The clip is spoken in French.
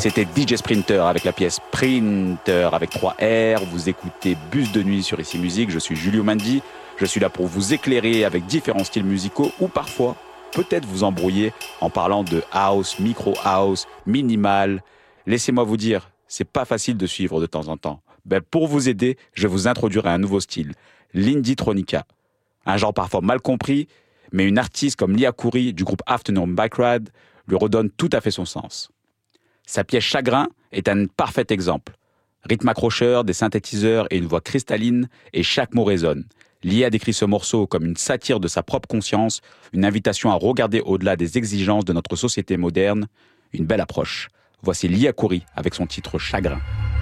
C'était DJ Sprinter avec la pièce Sprinter avec 3 R. Vous écoutez Bus de nuit sur Ici Musique. Je suis Julio Mandi. Je suis là pour vous éclairer avec différents styles musicaux ou parfois, peut-être vous embrouiller en parlant de house, micro house, minimal. Laissez-moi vous dire, c'est pas facile de suivre de temps en temps. Pour vous aider, je vous introduirai un nouveau style, l'Indie-tronica. Un genre parfois mal compris, mais une artiste comme Lia Khoury du groupe Afternoon Bike Ride lui redonne tout à fait son sens. Sa pièce Chagrin est un parfait exemple. Rythme accrocheur, des synthétiseurs et une voix cristalline, et chaque mot résonne. Lia décrit ce morceau comme une satire de sa propre conscience, une invitation à regarder au-delà des exigences de notre société moderne, une belle approche. Voici Lia Khoury avec son titre Chagrin.